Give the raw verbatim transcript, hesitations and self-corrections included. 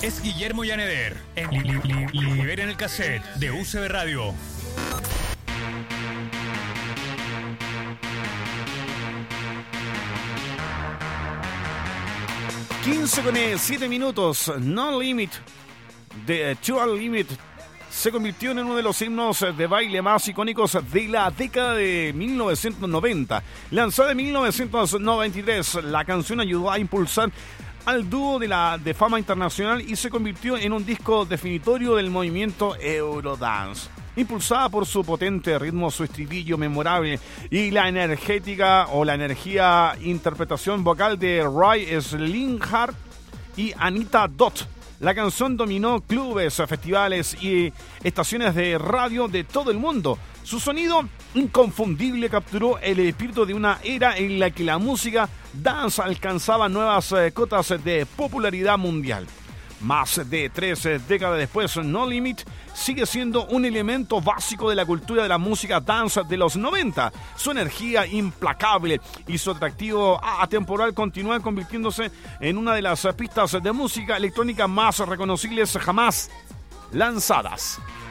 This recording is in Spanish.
Es Guillermo Yaneder. En li, li, li, Liberen el cassette de U C B Radio. quince con siete minutos. No Limit de Dual Limit se convirtió en uno de los himnos de baile más icónicos de la década de mil novecientos noventa. Lanzada en mil novecientos noventa y tres, la canción ayudó a impulsar al dúo de la de fama internacional y se convirtió en un disco definitorio del movimiento Eurodance. Impulsada por su potente ritmo, su estribillo memorable y la energética o la energía interpretación vocal de Ray Slinghart y Anita Dot, la canción dominó clubes, festivales y estaciones de radio de todo el mundo. Su sonido inconfundible capturó el espíritu de una era en la que la música dance alcanzaba nuevas eh, cotas de popularidad mundial. Más de tres eh, décadas después, No Limit sigue siendo un elemento básico de la cultura de la música dance de los noventa. Su energía implacable y su atractivo atemporal continúan convirtiéndose en una de las pistas de música electrónica más reconocibles jamás lanzadas.